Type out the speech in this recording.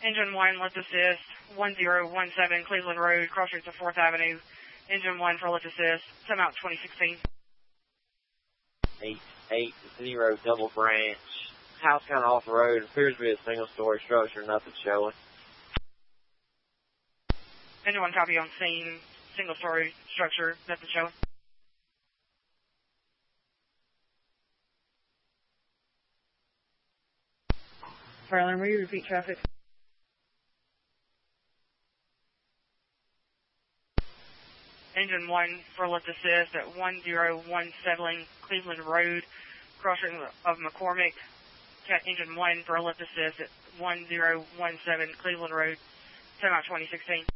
Engine 1, lift assist, 1017 Cleveland Road, cross streets of 4th Avenue. Engine 1 for lift assist, time out 2016. 880 double branch. House kind of off the road. Appears to be a single-story structure, nothing showing. Engine 1 copy on scene, single-story structure, nothing showing. Fire alarm, will you repeat traffic? Engine 1 for lift assist at 1017 Cleveland Road, crossing of McCormick. Engine 1 for lift assist at 1017 Cleveland Road, time out 2016.